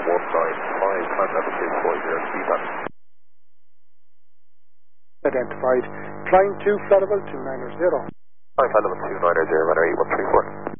climb level 240, feedback. Identified. Flying 2 flight level 290. Flight level 290, runway 134.